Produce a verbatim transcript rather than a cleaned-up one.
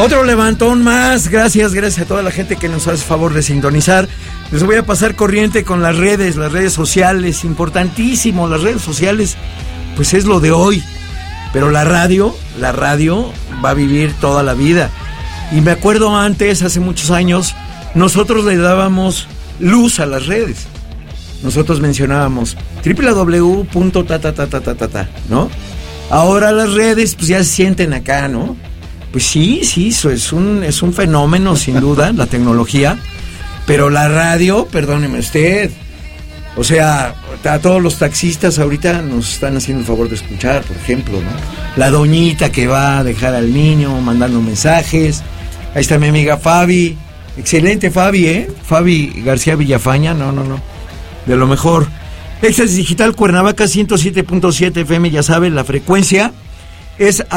Otro levantón más, gracias, gracias a toda la gente que nos hace favor de sintonizar. Les voy a pasar corriente con las redes, las redes sociales, importantísimo, las redes sociales, pues es lo de hoy. Pero la radio, la radio va a vivir toda la vida. Y me acuerdo antes, hace muchos años, nosotros le dábamos luz a las redes. Nosotros mencionábamos doble u doble u doble u punto ta ta ta ta ta ta, ¿no? Ahora las redes pues ya se sienten acá, ¿no? Pues sí, sí, eso es un, es un fenómeno sin duda, la tecnología, pero la radio, perdóneme usted, o sea, a todos los taxistas ahorita nos están haciendo el favor de escuchar, por ejemplo, ¿no? La doñita que va a dejar al niño, mandando mensajes, ahí está mi amiga Fabi, excelente Fabi, ¿eh? Fabi García Villafaña, no, no, no, de lo mejor. Éxtasis Digital Cuernavaca ciento siete punto siete F M, ya saben, la frecuencia es